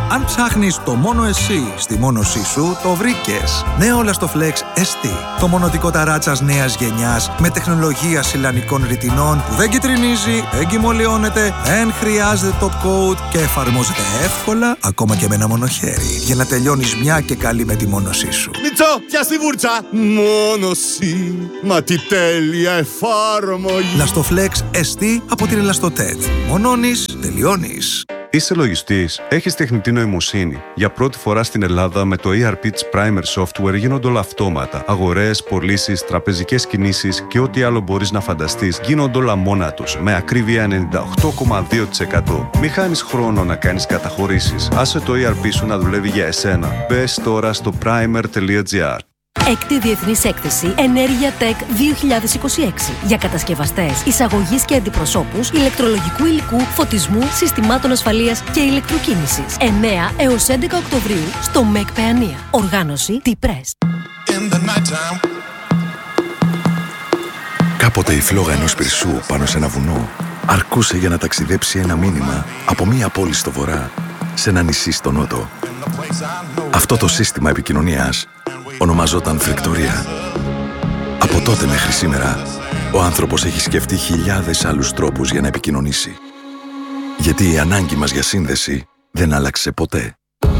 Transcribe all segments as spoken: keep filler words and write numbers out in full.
Αν ψάχνεις το μόνο εσύ στη μόνωσή σου, το βρήκες. Νέο Lastoflex ες τι. Το μονωτικό ταράτσας νέας γενιάς με τεχνολογία σιλανικών ρητινών που δεν κυτρινίζει, δεν κυμολιώνεται, δεν χρειάζεται top coat και εφαρμόζεται εύκολα ακόμα και με ένα μονοχέρι για να τελειώνεις μια και καλή με τη μόνωσή σου. Μιτσό, πιάσ' τη βούρτσα! Μόνωση, μα τι τέλεια εφάρμογη! Lastoflex ες τι από την Elastotet. Μονώνεις, τελειώνεις. Είσαι λογιστής, έχεις τεχνητή νοημοσύνη. Για πρώτη φορά στην Ελλάδα με το ι αρ πι της Primer Software γίνονται όλα αυτόματα. Αγορές, πωλήσεις, τραπεζικές κινήσεις και ό,τι άλλο μπορείς να φανταστείς γίνονται όλα μόνα τους, με ακρίβεια ενενήντα οκτώ κόμμα δύο τοις εκατό. Μη χάνεις χρόνο να κάνεις καταχωρήσεις. Άσε το ι αρ πι σου να δουλεύει για εσένα. Μπες τώρα στο primer τελεία gr. Έκτη Διεθνής Έκθεση Ενέργεια Tech δύο χιλιάδες είκοσι έξι για κατασκευαστές, εισαγωγής και αντιπροσώπους ηλεκτρολογικού υλικού, φωτισμού, συστημάτων ασφαλείας και ηλεκτροκίνησης. εννέα έως έντεκα Οκτωβρίου στο ΜΕΚ Παιανία. Οργάνωση T-Press. Κάποτε η φλόγα ενός πυρσού πάνω σε ένα βουνό αρκούσε για να ταξιδέψει ένα μήνυμα από μία πόλη στο βορρά σε ένα νησί στο νότο. Αυτό το σύστημα επικοινωνίας ονομαζόταν φρικτορία. Από τότε μέχρι σήμερα, ο άνθρωπος έχει σκεφτεί χιλιάδες άλλους τρόπους για να επικοινωνήσει. Γιατί η ανάγκη μας για σύνδεση δεν άλλαξε ποτέ.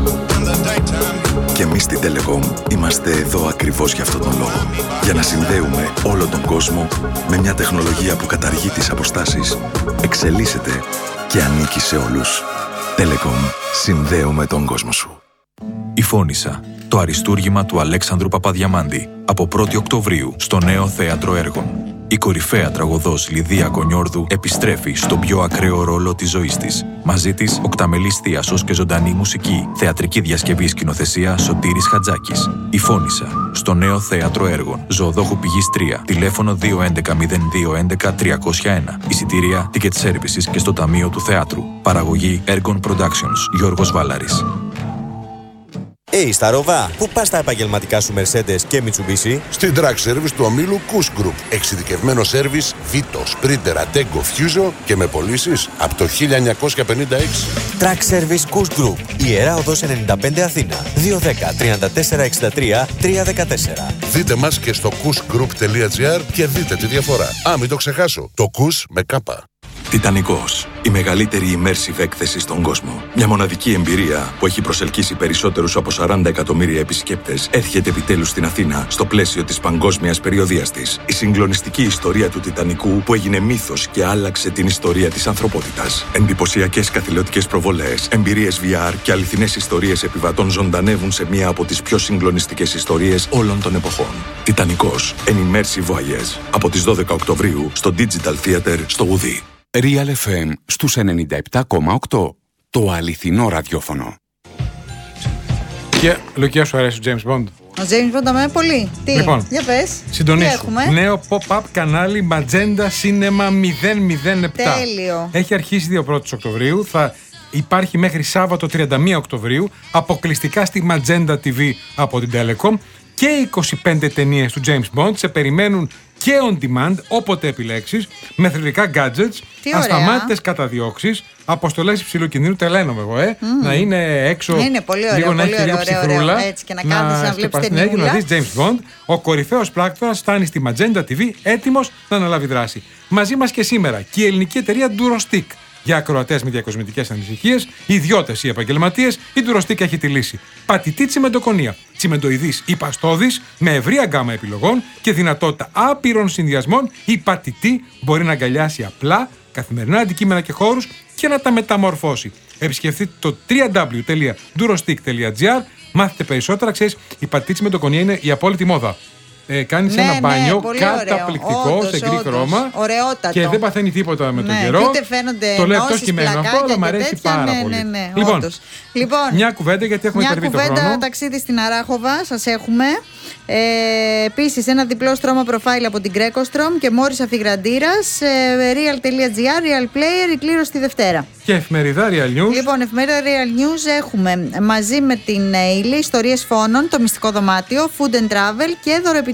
Και εμείς στην Telecom είμαστε εδώ ακριβώς για αυτόν τον λόγο. Για να συνδέουμε όλο τον κόσμο με μια τεχνολογία που καταργεί τις αποστάσεις, εξελίσσεται και ανήκει σε όλους. Telecom. Συνδέουμε τον κόσμο σου. Η Φώνισσα, το αριστούργημα του Αλέξανδρου Παπαδιαμάντη, από πρώτη Οκτωβρίου στο Νέο Θέατρο Έργων. Η κορυφαία τραγωδός Λιδία Κονιόρδου επιστρέφει στον πιο ακραίο ρόλο της ζωής της. Μαζί της, οκταμελής θίασος και ζωντανή μουσική, θεατρική διασκευή σκηνοθεσία Σωτήρης Χατζάκης. Η Φώνισσα, στο Νέο Θέατρο Έργων. Ζωοδόχου Πηγής τρία, τηλέφωνο δύο έντεκα μηδέν δύο έντεκα τριακόσια ένα. Εισιτήρια, ticket services και στο Ταμείο του Θεάτρου. Παραγωγή Ergon Productions, Γιώργος Βάλαρης. Hey, στα Ροβά, πού πας τα επαγγελματικά σου Mercedes και Mitsubishi? Στην Track Service του ομίλου Kuss Group. Εξειδικευμένο σέρβις Vito, Sprinter, Ateco, Fuso και με πωλήσεις από το χίλια εννιακόσια πενήντα έξι. Track Service Kuss Group. Ιερά Οδός ενενήντα πέντε Αθήνα. δύο ένα μηδέν τριάντα τέσσερα εξήντα τρία τριακόσια δεκατέσσερα. Δείτε μας και στο kuss group τελεία gr και δείτε τη διαφορά. Α, μην το ξεχάσω. Το Kuss με κάπα. Τιτανικός, η μεγαλύτερη immersive έκθεση στον κόσμο. Μια μοναδική εμπειρία που έχει προσελκύσει περισσότερους από σαράντα εκατομμύρια επισκέπτες έρχεται επιτέλους στην Αθήνα στο πλαίσιο της παγκόσμιας περιοδείας της. Η συγκλονιστική ιστορία του Τιτανικού που έγινε μύθος και άλλαξε την ιστορία της ανθρωπότητας. Εντυπωσιακές καθηλωτικές προβολές, εμπειρίες βι αρ και αληθινές ιστορίες επιβατών ζωντανεύουν σε μία από τις πιο συγκλονιστικές ιστορίες όλων των εποχών. Τιτανικός, an immersive voyage. Από τις δώδεκα Οκτωβρίου στο Digital Theater στο Ουδί. Real εφ εμ στους ενενήντα επτά κόμμα οκτώ. Το αληθινό ραδιόφωνο. Και Λουκία, σου αρέσει ο James Bond? Ο James Bond αμέ πολύ. Τι, λοιπόν, για πες. Συντονίσου. Νέο pop-up κανάλι Magenta Cinema μηδέν μηδέν επτά. Τέλειο. Έχει αρχίσει δύο πρώτης Οκτωβρίου. Θα υπάρχει μέχρι Σάββατο τριάντα μία Οκτωβρίου. Αποκλειστικά στη Magenta τι βι από την Telecom. Και είκοσι πέντε ταινίες του James Bond σε περιμένουν και on demand, όποτε επιλέξεις, με θρυλικά gadgets, ασταμάτητες καταδιώξεις, αποστολές υψηλού κινδύνου, τελαίνομαι εγώ, ε, mm. να είναι έξω, είναι πολύ ωραίο, λίγο πολύ να έχει λίγο ψυχρούλα, έτσι, και να κάθεσαι να βλέπεις ταινιούλα. Να δεις James Bond, ο κορυφαίος πράκτορας φτάνει στη Magenta τι βι, έτοιμος να αναλάβει δράση. Μαζί μας και σήμερα και η ελληνική εταιρεία Durostick. Για ακροατές με διακοσμητικές ανησυχίες, ιδιώτες ή επαγγελματίες, η Durostick έχει τη λύση. Πατητή τσιμεντοκονία, τσιμεντοειδής ή παστόδης, με ευρία γκάμα επιλογών και δυνατότητα άπειρων συνδυασμών, η πατητή μπορεί να αγκαλιάσει απλά καθημερινά αντικείμενα και χώρους και να τα μεταμορφώσει. Επισκεφτείτε το double-u double-u double-u τελεία durostick τελεία gr, μάθετε περισσότερα. Ξέρεις, η πατητή τσιμεντοκονία είναι η απόλυτη μόδα. Ε, κάνεις ναι, ένα μπάνιο ναι, καταπληκτικό, όντως, σε γκρι όντως, χρώμα ωραιότατο. Και δεν παθαίνει τίποτα με τον ναι, καιρό. Ούτε φαίνονται το λέω εκτός κειμένου αυτό, αλλά μου αρέσει τέτοια, πάρα ναι, πολύ. Ναι, ναι, λοιπόν, λοιπόν, μια κουβέντα γιατί έχουμε υπερβεί το χρόνο. Μια κουβέντα ταξίδι στην Αράχοβα σας έχουμε. Ε, επίσης ένα διπλό στρώμα προφάιλ από την Greco-Strom και Μόρις Αφιγραντήρας, ε, real τελεία gr, real player, η κλήρωση τη Δευτέρα. Και εφημερίδα Real News. Λοιπόν, εφημερίδα Real News έχουμε μαζί με την Ήλη ιστορίες φόνων, το μυστικό δωμάτιο, food and travel και δωρεπιταγή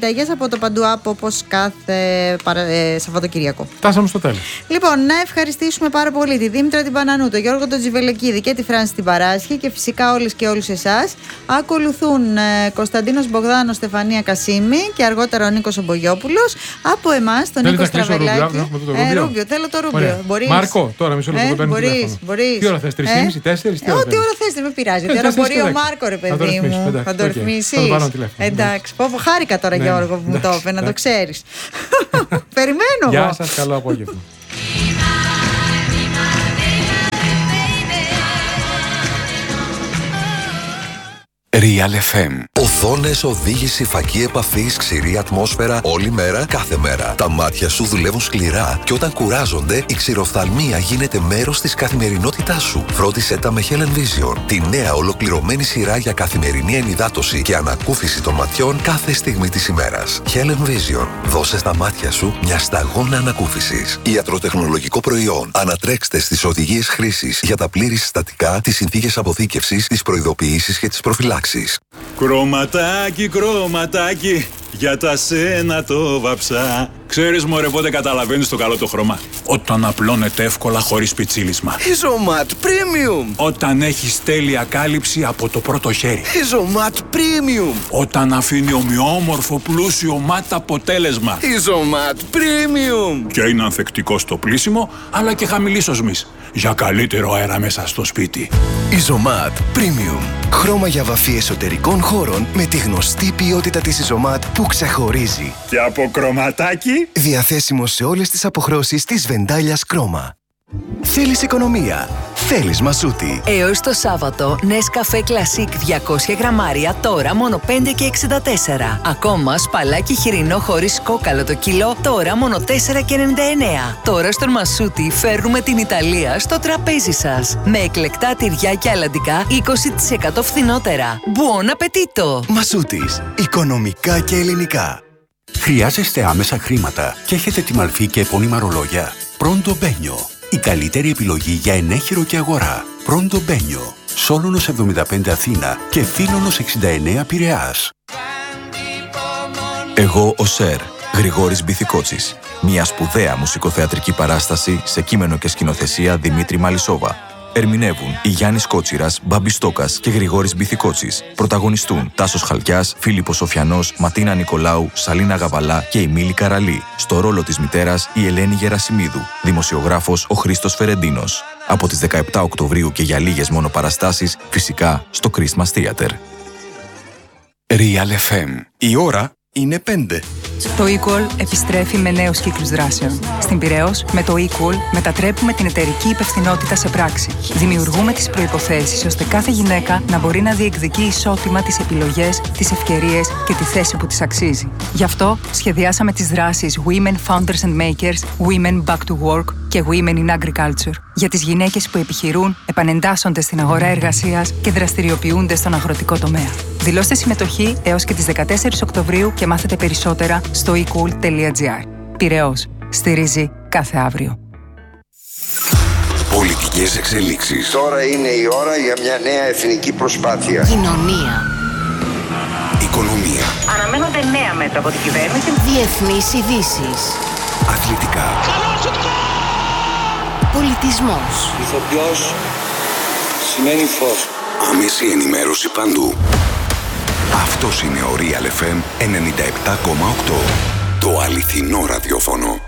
επιταγές από το Παντού App, όπως κάθε παρα... ε, Σαββατοκύριακο. Φτάσαμε στο τέλος. Λοιπόν, να ευχαριστήσουμε πάρα πολύ τη Δήμητρα την Πανανού, τον Γιώργο τον Τζιβελεκίδη και τη Φράνση την Παράσχη και φυσικά όλες και όλους εσάς. Ακολουθούν ε, Κωνσταντίνος Μπογδάνος, Στεφανία Κασίμη και αργότερα ο Νίκος Ομπογιόπουλος. Από εμάς, τον Νίκο Στραβελάκη. Ε, ρούμπιο, θέλω το ρούμπιο. Μπορείς. Μάρκο, τώρα μισό λεπτό το παίρνει τηλέφωνο. Μπορείς. Τι ώρα θες, τρεις και μισή, τέσσερις, τι ώρα Ό,τι ώρα θες, δεν με πειράζει. Τι ώρα μπορεί ο Μάρκο, ρε παιδί μου. Θα το ρυθμίσεις. Εντάξει, πω χάρηκα τώρα, Γιώργο, που μου το είπε, να το ξέρεις. Περιμένω. Γεια σας, καλό απόγευμα. Real εφ εμ. Οθόνες, οδήγηση, φακή επαφής, ξηρή ατμόσφαιρα, όλη μέρα, κάθε μέρα. Τα μάτια σου δουλεύουν σκληρά και όταν κουράζονται, η ξηροφθαλμία γίνεται μέρος της καθημερινότητάς σου. Φρόντισέ τα με Helen Vision, τη νέα ολοκληρωμένη σειρά για καθημερινή ενυδάτωση και ανακούφιση των ματιών κάθε στιγμή της ημέρας. Helen Vision. Δώσε στα μάτια σου μια σταγόνα ανακούφισης. Ιατροτεχνολογικό προϊόν. Ανατρέξτε στις οδηγίες χρήσης για τα πλήρη συστατικά, τις συνθήκες αποθήκευσης, τις προειδοποιήσεις και τις προφυλάξεις. Κρωματάκι, κρωματάκι, για τα σένα το βαψά. Ξέρεις μωρέ πότε καταλαβαίνεις το καλό το χρώμα? Όταν απλώνεται εύκολα χωρίς πιτσίλισμα. Isomat Premium. Όταν έχεις τέλεια κάλυψη από το πρώτο χέρι. Isomat Premium. Όταν αφήνει ομοιόμορφο πλούσιο ματ αποτέλεσμα. Isomat Premium. Και είναι ανθεκτικό στο πλύσιμο αλλά και χαμηλής οσμής. Για καλύτερο αέρα μέσα στο σπίτι. Isomat Premium. Χρώμα για βαφή εσωτερικών χώρων με τη γνωστή ποιότητα της Isomat που ξεχωρίζει. Και από κρωματάκι. Διαθέσιμο σε όλες τις αποχρώσεις της Βεντάλιας Κρόμα. Θέλεις οικονομία? Θέλεις Μασούτη. Έως το Σάββατο, Nescafé Classic διακόσια γραμμάρια τώρα μόνο πέντε και εξήντα τέσσερα. Ακόμα σπαλάκι χοιρινό χωρίς κόκαλο το κιλό τώρα μόνο τέσσερα και ενενήντα εννέα. Τώρα στον Μασούτη φέρνουμε την Ιταλία στο τραπέζι σας. Με εκλεκτά τυριά και αλαντικά είκοσι τοις εκατό φθηνότερα. Buon appetito! Μασούτης. Οικονομικά και ελληνικά. Χρειάζεστε άμεσα χρήματα και έχετε τη μαλφή και επώνυμα ρολόγια? Pronto Benio. Η καλύτερη επιλογή για ενέχειρο και αγορά. Pronto Benio. Σόλωνος εβδομήντα πέντε Αθήνα και Φίλωνος εξήντα εννέα Πειραιάς. Εγώ ο Σερ, Γρηγόρης Μπιθικότσης. Μια σπουδαία μουσικοθεατρική παράσταση σε κείμενο και σκηνοθεσία Δημήτρη Μαλισσόβα. Ερμηνεύουν η Γιάννης Κότσιρας, Μπάμπης Στόκας και Γρηγόρης Μπιθικότσης. Πρωταγωνιστούν Τάσος Χαλκιάς, Φίλιππος Σοφιανός, Ματίνα Νικολάου, Σαλίνα Γαβαλά και η Μίλη Καραλή. Στο ρόλο της μητέρας η Ελένη Γερασιμίδου. Δημοσιογράφος ο Χρήστος Φερεντίνος. Από τις δεκαεπτά Οκτωβρίου και για λίγες μόνο παραστάσεις, φυσικά στο Christmas Theater. Real εφ εμ. Η ώρα είναι πέντε. Το Equal επιστρέφει με νέους κύκλους δράσεων. Στην Πειραιώς, με το Equal μετατρέπουμε την εταιρική υπευθυνότητα σε πράξη. Δημιουργούμε τις προϋποθέσεις ώστε κάθε γυναίκα να μπορεί να διεκδικεί ισότιμα τις επιλογές, τις ευκαιρίες και τη θέση που της αξίζει. Γι' αυτό σχεδιάσαμε τις δράσεις Women Founders and Makers, Women Back to Work και Women in Agriculture για τις γυναίκες που επιχειρούν, επανεντάσσονται στην αγορά εργασίας και δραστηριοποιούνται στον αγροτικό τομέα. Δηλώστε συμμετοχή έως και τις δεκατέσσερις Οκτωβρίου και μάθετε περισσότερα στο ecool τελεία gr. Πειραιώς. Στηρίζει κάθε αύριο. Πολιτικές εξελίξεις. Τώρα είναι η ώρα για μια νέα εθνική προσπάθεια. Κοινωνία. Οικονομία. Αναμένονται νέα μέτρα από την κυβέρνηση. Διεθνείς ειδήσεις. Αθλητικά. Πολιτισμός. Ηθοποιός σημαίνει φως. Άμεση ενημέρωση παντού. Αυτός είναι ο Real εφ εμ ενενήντα επτά κόμμα οκτώ. Το αληθινό ραδιόφωνο.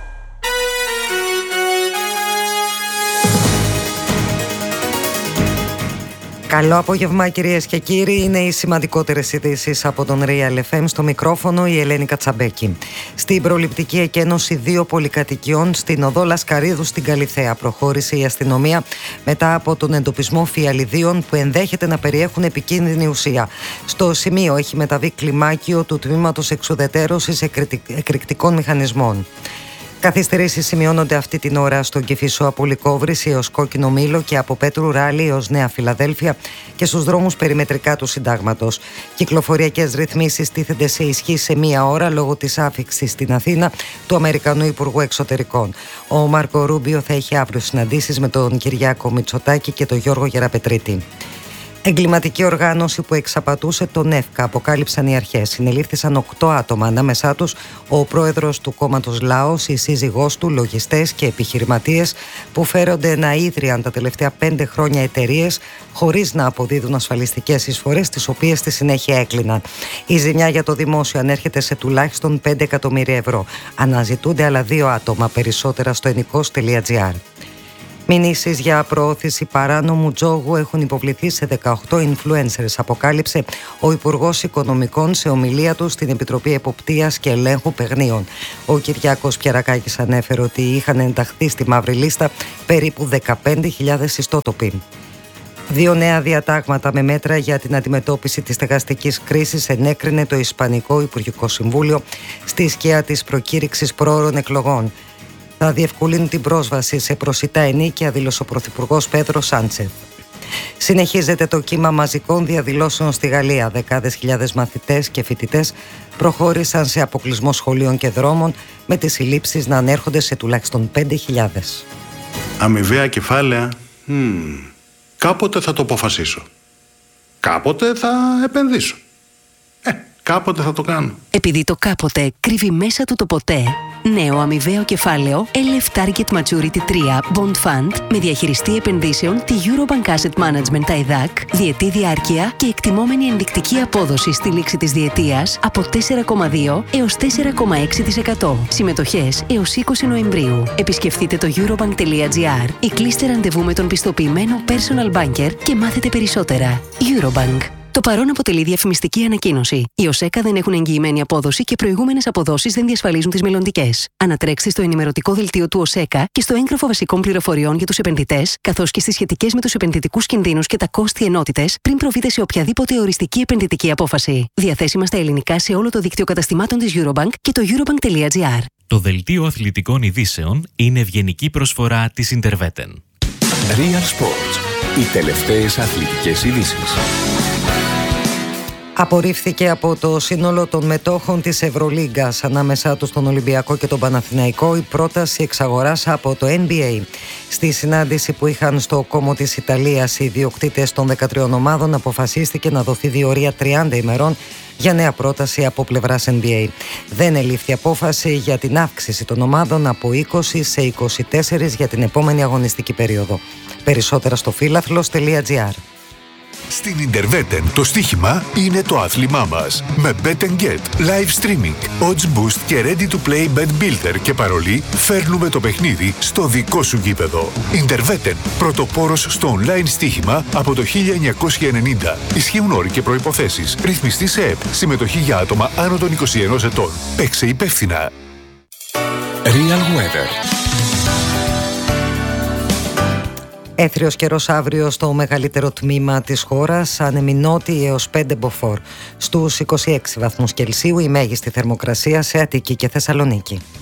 Καλό απόγευμα κυρίες και κύριοι, είναι οι σημαντικότερες ειδήσεις από τον Real εφ εμ. Στο μικρόφωνο η Ελένη Κατσαμπέκη. Στην προληπτική εκένωση δύο πολυκατοικιών στην οδό Λασκαρίδου στην Καλιθέα προχώρησε η αστυνομία μετά από τον εντοπισμό φιαλιδίων που ενδέχεται να περιέχουν επικίνδυνη ουσία. Στο σημείο έχει μεταβεί κλιμάκιο του τμήματος εξουδετερώσης εκρηκτικών μηχανισμών. Καθυστερήσεις σημειώνονται αυτή την ώρα στον Κηφισό από Λυκόβρηση έως Κόκκινο Μήλο και από Πέτρου Ράλη έως Νέα Φιλαδέλφια και στους δρόμους περιμετρικά του Συντάγματος. Κυκλοφοριακές ρυθμίσεις τίθενται σε ισχύ σε μία ώρα λόγω της άφιξης στην Αθήνα του Αμερικανού Υπουργού Εξωτερικών. Ο Μάρκο Ρούμπιο θα έχει αύριο συναντήσεις με τον Κυριάκο Μητσοτάκη και τον Γιώργο Γεραπετρίτη. Εγκληματική οργάνωση που εξαπατούσε τον ΕΦΚΑ, αποκάλυψαν οι αρχές. Συνελήφθησαν οκτώ άτομα, ανάμεσά τους ο πρόεδρος του κόμματος Λάος, η σύζυγός του, λογιστές και επιχειρηματίες που φέρονται να ίδρυαν τα τελευταία πέντε χρόνια εταιρείες χωρίς να αποδίδουν ασφαλιστικές εισφορές, τις οποίες στη συνέχεια έκλειναν. Η ζημιά για το δημόσιο ανέρχεται σε τουλάχιστον πέντε εκατομμύρια ευρώ. Αναζητούνται άλλα δύο άτομα, περισσότερα στο ενικός τελεία τζι άρ. Μηνύσεις για προώθηση παράνομου τζόγου έχουν υποβληθεί σε δεκαοκτώ influencers, αποκάλυψε ο Υπουργός Οικονομικών σε ομιλία του στην Επιτροπή Εποπτείας και Ελέγχου Παιγνίων. Ο Κυριάκος Πιερακάκης ανέφερε ότι είχαν ενταχθεί στη μαύρη λίστα περίπου δεκαπέντε χιλιάδες ιστότοποι. Δύο νέα διατάγματα με μέτρα για την αντιμετώπιση της στεγαστικής κρίσης ενέκρινε το Ισπανικό Υπουργικό Συμβούλιο στη σκιά της προκήρυξης προώρων εκλογών. Θα διευκολύνουν την πρόσβαση σε προσιτά ενίκια, δήλωσε ο Πρωθυπουργός Πέδρο Σάντσεφ. Συνεχίζεται το κύμα μαζικών διαδηλώσεων στη Γαλλία. Δεκάδες χιλιάδες μαθητές και φοιτητές προχώρησαν σε αποκλεισμό σχολείων και δρόμων, με τις συλλήψεις να ανέρχονται σε τουλάχιστον πέντε χιλιάδες. Αμοιβαία κεφάλαια. Mm. Κάποτε θα το αποφασίσω. Κάποτε θα επενδύσω. Ε, κάποτε θα το κάνω. Επειδή το κάποτε κρύβει μέσα του το ποτέ, νέο αμοιβαίο κεφάλαιο ελ εφ Target Maturity τρία Bond Fund με διαχειριστή επενδύσεων τη Eurobank Asset Management τα ΕΔΑΚ, διετή διάρκεια και εκτιμόμενη ενδεικτική απόδοση στη λήξη της διετίας από τέσσερα κόμμα δύο έως τέσσερα κόμμα έξι τοις εκατό. Συμμετοχές έως είκοσι Νοεμβρίου. Επισκεφτείτε το eurobank τελεία τζι άρ ή κλείστε ραντεβού με τον πιστοποιημένο personal banker και μάθετε περισσότερα. Eurobank. Το παρόν αποτελεί διαφημιστική ανακοίνωση. Οι ΟΣΕΚΑ δεν έχουν εγγυημένη απόδοση και προηγούμενες αποδόσεις δεν διασφαλίζουν τις μελλοντικές. Ανατρέξτε στο ενημερωτικό δελτίο του ΟΣΕΚΑ και στο έγγραφο βασικών πληροφοριών για τους επενδυτές, καθώς και στις σχετικές με τους επενδυτικούς κινδύνους και τα κόστη ενότητες, πριν προβείτε σε οποιαδήποτε οριστική επενδυτική απόφαση. Διαθέσιμα στα ελληνικά σε όλο το δίκτυο καταστημάτων της Eurobank και το eurobank τελεία τζι άρ. Το δελτίο αθλητικών ειδήσεων είναι ευγενική προσφορά της Interveten. Real Sports. Οι τελευταίες αθλητικές ειδήσεις. Απορρίφθηκε από το σύνολο των μετόχων της Ευρωλίγκας, ανάμεσά τους τον Ολυμπιακό και τον Παναθηναϊκό, η πρόταση εξαγοράς από το N B A. Στη συνάντηση που είχαν στο κόμμο της Ιταλίας οι ιδιοκτήτες των δεκατριών ομάδων, αποφασίστηκε να δοθεί διορία τριάντα ημερών για νέα πρόταση από πλευράς N B A. Δεν ελήφθη απόφαση για την αύξηση των ομάδων από είκοσι σε είκοσι τέσσερα για την επόμενη αγωνιστική περίοδο. Περισσότερα στο φίλαθλος τελεία τζι άρ. Στην Interveten το στοίχημα είναι το άθλημά μας. Με Bet and Get, live streaming, odds boost και ready to play bet builder και παρολί, φέρνουμε το παιχνίδι στο δικό σου γήπεδο. Interveten, πρωτοπόρος στο online στοίχημα από το χίλια εννιακόσια ενενήντα. Ισχύουν όροι και προϋποθέσεις. Ρυθμιστή σε ΕΠ. Συμμετοχή για άτομα άνω των είκοσι ενός ετών. Παίξε υπεύθυνα. Real Weather. Έθριος καιρός αύριο στο μεγαλύτερο τμήμα της χώρας, άνεμοι νότιοι έως πέντε μποφόρ. Στους είκοσι έξι βαθμούς Κελσίου η μέγιστη θερμοκρασία σε Αττική και Θεσσαλονίκη.